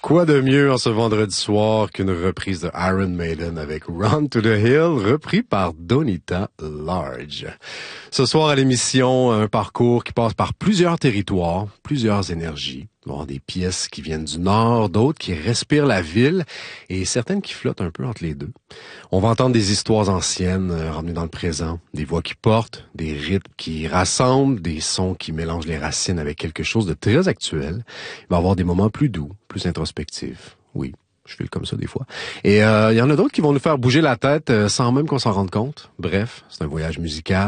Quoi de mieux en ce vendredi soir qu'une reprise de Iron Maiden avec Run to the Hill, repris par Donita Large. Ce soir à l'émission, un parcours qui passe par plusieurs territoires, plusieurs énergies. Il va y avoir des pièces qui viennent du nord, d'autres qui respirent la ville et certaines qui flottent un peu entre les deux. On va entendre des histoires anciennes ramenées dans le présent, des voix qui portent, des rythmes qui rassemblent, des sons qui mélangent les racines avec quelque chose de très actuel. Il va y avoir des moments plus doux, plus introspectifs. Oui, je file comme ça des fois. Et il y en a d'autres qui vont nous faire bouger la tête sans même qu'on s'en rende compte. Bref, c'est un voyage musical.